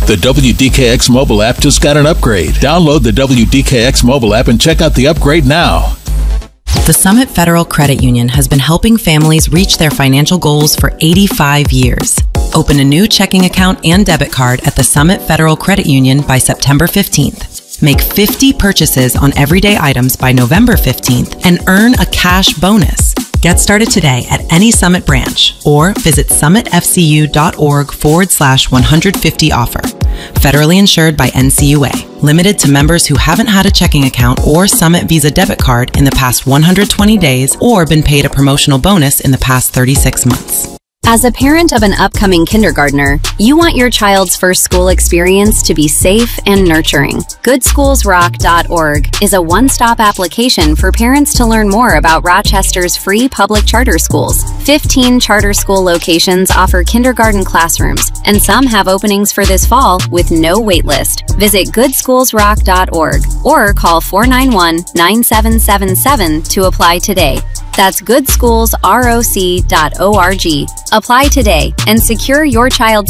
The WDKX mobile app just got an upgrade. Download the WDKX mobile app and check out the upgrade now. The Summit Federal Credit Union has been helping families reach their financial goals for 85 years. Open a new checking account and debit card at the Summit Federal Credit Union by September 15th. Make 50 purchases on everyday items by November 15th and earn a cash bonus. Get started today at any Summit branch or visit summitfcu.org/150 offer. Federally insured by NCUA. Limited to members who haven't had a checking account or Summit Visa debit card in the past 120 days or been paid a promotional bonus in the past 36 months. As a parent of an upcoming kindergartner, you want your child's first school experience to be safe and nurturing. GoodSchoolsRock.org is a one-stop application for parents to learn more about Rochester's free public charter schools. 15 charter school locations offer kindergarten classrooms, and some have openings for this fall with no wait list. Visit GoodSchoolsRock.org or call 491-9777 to apply today. That's GoodSchoolsRoc.org. Apply today and secure your child's